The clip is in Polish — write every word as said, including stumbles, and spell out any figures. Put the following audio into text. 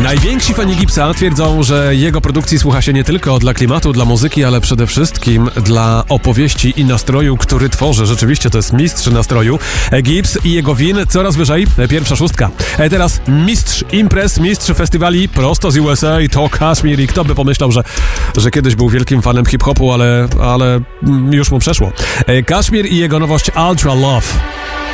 Najwięksi fani Gibbsa twierdzą, że jego produkcji słucha się nie tylko dla klimatu, dla muzyki, ale przede wszystkim dla opowieści i nastroju, który tworzy. Rzeczywiście to jest mistrz nastroju. Gibbs i jego win coraz wyżej. Pierwsza szóstka. Teraz mistrz imprez, mistrz festiwali prosto z U S A, to Kashmir. I kto by pomyślał, że, że kiedyś był wielkim fanem hip-hopu, ale, ale już mu przeszło. Kashmir i jego nowość Ultra Love.